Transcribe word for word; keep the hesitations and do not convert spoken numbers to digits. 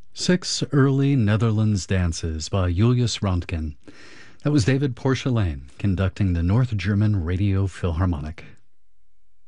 Six Early Netherlands Dances by Julius Röntgen. That was David Porcelain conducting the North German Radio Philharmonic.